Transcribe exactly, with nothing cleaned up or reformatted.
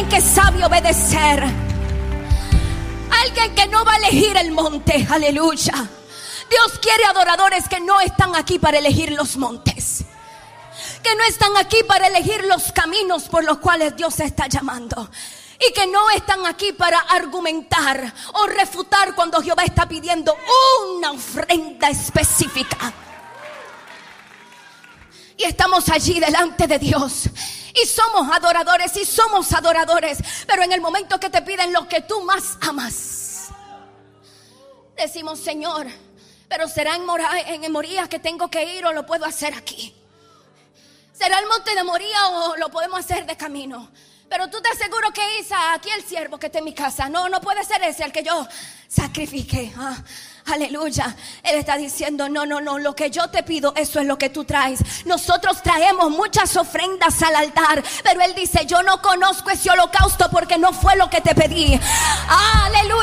que sabe obedecer. Alguien que no va a elegir el monte. Aleluya. Dios quiere adoradores que no están aquí para elegir los montes, que no están aquí para elegir los caminos por los cuales Dios se está llamando, y que no están aquí para argumentar o refutar cuando Jehová está pidiendo una ofrenda específica. Y estamos allí delante de Dios y somos adoradores y somos adoradores, pero en el momento que te piden lo que tú más amas, decimos: Señor, pero será en, Mora, en Moría que tengo que ir, o lo puedo hacer aquí. Será el monte de Moría o lo podemos hacer de camino. Pero tú te aseguro que Isa, aquí el siervo que está en mi casa, no, no puede ser ese al que yo sacrifique. Ah, aleluya. Él está diciendo: no, no, no, lo que yo te pido, eso es lo que tú traes. Nosotros traemos muchas ofrendas al altar, pero Él dice: yo no conozco ese holocausto porque no fue lo que te pedí. Ah, aleluya.